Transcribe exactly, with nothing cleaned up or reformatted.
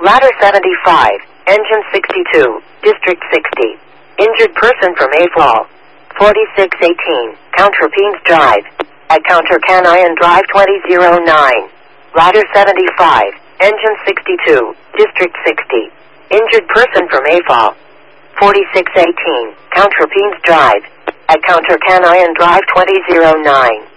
Ladder seventy-five, Engine sixty-two, District sixty. Injured person from A F A L. forty-six eighteen, Counter Peens Drive. At Counter Canayan Drive twenty oh nine. Ladder seventy-five, Engine sixty-two, District sixty. Injured person from A F A L. forty-six eighteen, Counter Peens Drive. At Counter Canayan Drive twenty oh nine.